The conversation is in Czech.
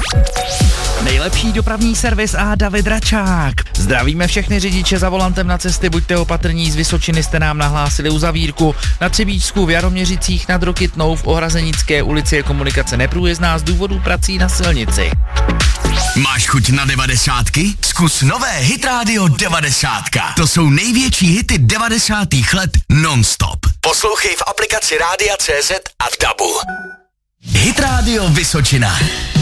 Nejlepší dopravní servis a David Račák. Zdravíme všechny řidiče za volantem na cesty, buďte opatrní, z Vysočiny jste nám nahlásili uzavírku. Na Třebíčsku, v Jaroměřicích, nad Rokytnou, v Ohrazenické ulici je komunikace neprůjezdná z důvodu prací na silnici. Máš chuť na 90? Zkus nové Hit Radio 90. To jsou největší hity 90. let non-stop. Poslouchej v aplikaci Rádia.cz a v DABu. Hit Radio Vysočina.